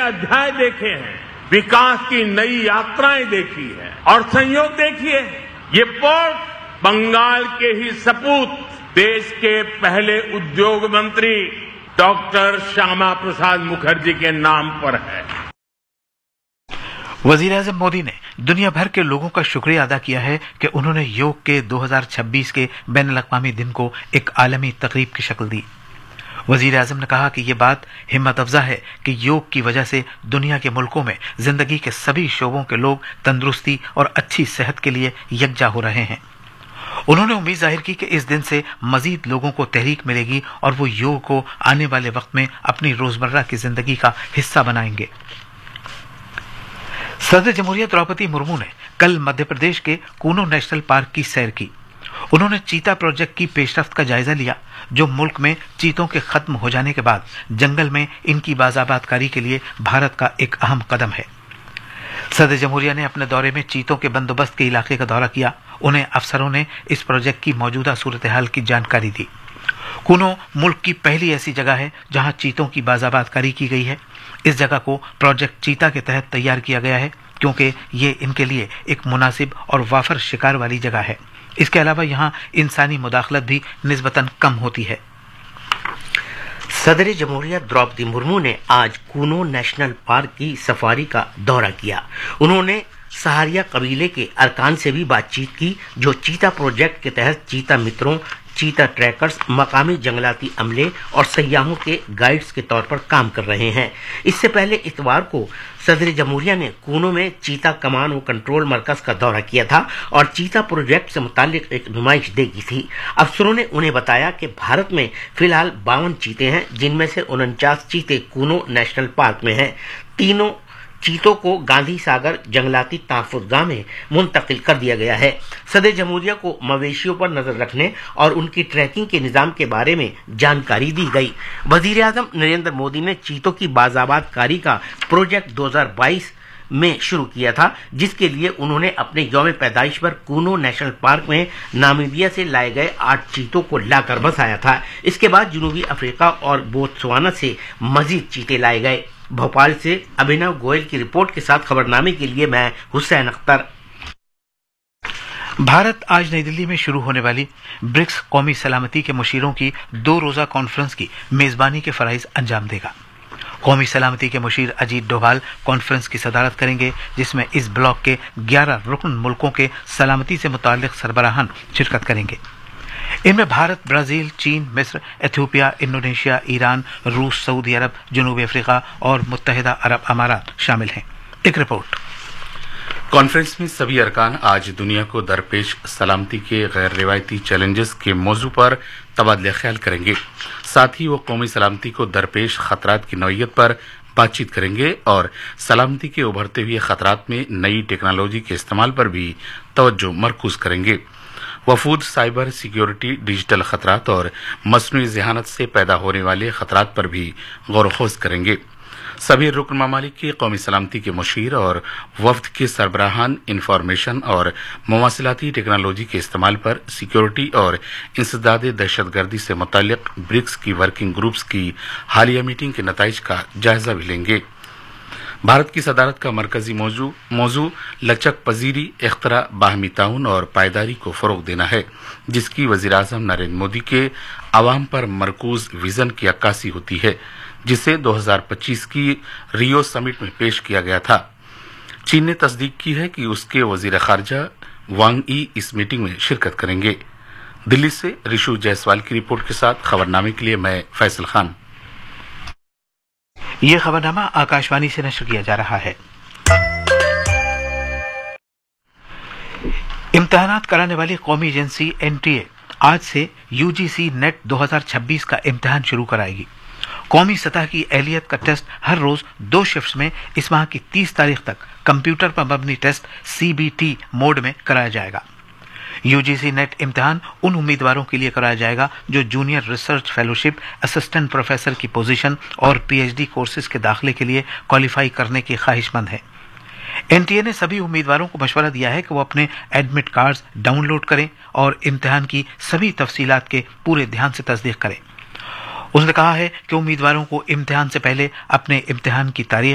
अध्याय देखे हैं, विकास की नई यात्राएं देखी है और संयोग देखिए, ये पोर्ट बंगाल के ही सपूत देश के पहले उद्योग मंत्री डॉक्टर श्यामा प्रसाद मुखर्जी के नाम पर है। वजीर-ए-आज़म मोदी ने दुनिया भर के लोगों का शुक्रिया अदा किया है कि उन्होंने योग के 2026 के बैनुल-अक़वामी दिन को एक आलमी तकरीब की शक्ल दी। वजीर-ए-आज़म ने कहा कि ये बात हिम्मत अफजा है कि योग की वजह से दुनिया के मुल्कों में जिंदगी के सभी शोबों के लोग तंदुरुस्ती और अच्छी सेहत के लिए यकजा हो रहे हैं। उन्होंने उम्मीद जाहिर की कि इस दिन से मजीद लोगों को तहरीक मिलेगी और वो योग को आने वाले वक्त में अपनी रोजमर्रा की जिंदगी का हिस्सा बनाएंगे। सदर जमहूरियत द्रौपदी मुर्मू ने कल मध्य प्रदेश के कूनो नेशनल पार्क की सैर की। उन्होंने चीता प्रोजेक्ट की पेशरफ्त का जायजा लिया, जो मुल्क में चीतों के खत्म हो जाने के बाद जंगल में इनकी बाज़ाबातकारी के लिए भारत का एक अहम कदम है। सदर जमहूरिया ने अपने दौरे में चीतों के बंदोबस्त के इलाके का दौरा किया। उन्हें अफसरों ने इस प्रोजेक्ट की मौजूदा सूरत हाल की जानकारी दी। कूनो मुल्क की पहली ऐसी जगह है जहां चीतों की बाज़ाबातकारी की गई है। इस जगह को प्रोजेक्ट चीता के तहत तैयार किया गया है क्योंकि ये इनके लिए एक मुनासिब और वाफर शिकार वाली जगह है। इसके अलावा यहाँ इंसानी मुदाखलत भी निस्बतन कम होती है। सदर जमहूरिया द्रौपदी मुर्मू ने आज कूनो नेशनल पार्क की सफारी का दौरा किया। उन्होंने सहारिया कबीले के अरकान से भी बातचीत की, जो चीता प्रोजेक्ट के तहत चीता मित्रों, चीता ट्रैकर्स, मकामी जंगलाती अमले और सयाहों के गाइड्स के तौर पर काम कर रहे हैं। इससे पहले इतवार को सदर जमहूरिया ने कूनो में चीता कमान और कंट्रोल मरकज का दौरा किया था और चीता प्रोजेक्ट से मुतालिक एक नुमाइश देखी थी। अफसरों ने उन्हें बताया कि भारत में फिलहाल 52 चीते हैं, जिनमें से 49 चीते कूनो नेशनल पार्क में हैं। तीनों चीतों को गांधी सागर जंगलाती तहफ़्फ़ुज़गाह में मुंतकिल कर दिया गया है। सदर जमहूरिया को मवेशियों पर नजर रखने और उनकी ट्रैकिंग के निजाम के बारे में जानकारी दी गई। वज़ीर-ए-आज़म नरेंद्र मोदी ने चीतों की बाज़ाबातकारी का प्रोजेक्ट 2022 में शुरू किया था, जिसके लिए उन्होंने अपने यौम पैदाइश पर कूनो नेशनल पार्क में नामीबिया से लाए गए 8 चीतों को लाकर बसाया था। इसके बाद जनूबी अफ्रीका और बोत्सवाना से मजीद चीते लाए गए। भोपाल से अभिनव गोयल की रिपोर्ट के साथ खबरनामे के लिए मैं हुसैन अख्तर। भारत आज नई दिल्ली में शुरू होने वाली ब्रिक्स कौमी सलामती के मुशीरों की 2 रोजा कॉन्फ्रेंस की मेजबानी के फराइज अंजाम देगा। कौमी सलामती के मुशीर अजीत डोभाल कॉन्फ्रेंस की सदारत करेंगे, जिसमें इस ब्लॉक के 11 रुकन मुल्कों के सलामती से मुताल्लिक सरबराहान शिरकत करेंगे। इनमें भारत, ब्राजील, चीन, मिस्र, एथियोपिया, इंडोनेशिया, ईरान, रूस, सऊदी अरब, जनूबी अफ्रीका और मुत्तहिदा अरब अमारात शामिल हैं। एक रिपोर्ट। कॉन्फ्रेंस में सभी अरकान आज दुनिया को दरपेश सलामती के गैर रिवायती चैलेंजेस के मौजू पर तबादला ख्याल करेंगे। साथ ही वो कौमी सलामती को दरपेश खतरात की नौइयत पर बातचीत करेंगे और सलामती के उभरते हुए खतरात में नई टेक्नोलॉजी के इस्तेमाल पर भी तवज्जो मरकूज करेंगे। वफूद साइबर सिक्योरिटी, डिजिटल खतरात और मसनूई ज़हानत से पैदा होने वाले खतरात पर भी गौर खोज करेंगे। सभी रुकन ममालिक की कौमी सलामती के मुशीर और वफ्द के सरबराहान इंफॉर्मेशन और मवासिलाती टेक्नोलॉजी के इस्तेमाल पर सिक्योरिटी और इंसदाद दहशतगर्दी से मुताल्लिक ब्रिक्स की वर्किंग ग्रुप्स की हालिया मीटिंग के नताइज का जायजा भी लेंगे। भारत की सदारत का मरकजी मौजू लचक पजीरी, इख्तरा, बाहमी ताउन और पायदारी को फरोग देना है, जिसकी वज़ीर-ए-आज़म नरेंद्र मोदी के अवाम पर मरकूज विजन की अक्कासी होती है, जिसे 2025 की रियो समिट में पेश किया गया था। चीन ने तस्दीक की है कि उसके वजीर खारजा वांग ई इस मीटिंग में शिरकत करेंगे। दिल्ली से रिशु जायसवाल की रिपोर्ट के साथ खबरनामे के लिए मैं फैसल खान। यह खबरनामा आकाशवाणी से नशर किया जा रहा है। इम्तिहानात कराने वाली कौमी एजेंसी NTA आज से UGC नेट 2026 का इम्तिहान शुरू कराएगी। कौमी सतह की एहलियत का टेस्ट हर रोज 2 शिफ्ट्स में इस माह की 30 तारीख तक कंप्यूटर पर मबनी टेस्ट CBT मोड में कराया जाएगा। UGC नेट इम्तिहान उन उम्मीदवारों के लिए कराया जाएगा जो junior research fellowship, assistant professor की पोजीशन और PhD कोर्सेज के दाखिले के लिए क्वालिफाई करने की ख्वाहिशमंद है। NTA ने सभी उम्मीदवारों को मशवरा दिया है कि वो अपने एडमिट कार्ड्स डाउनलोड करें और इम्तिहान की सभी तफसीलात के पूरे ध्यान से तस्दीक करें। उसने कहा है कि उम्मीदवारों को इम्तिहान से पहले अपने इम्तिहान की तारीख